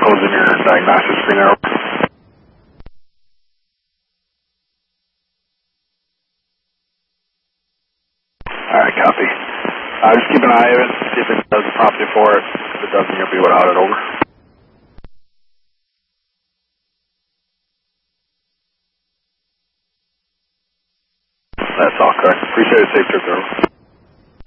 codes in your diagnostic screen there. Alright, copy. Just keep an eye on it, see if it does prompt you for it. If it doesn't, you'll be able to out it over. That's all correct. Appreciate it. Safe trip, though.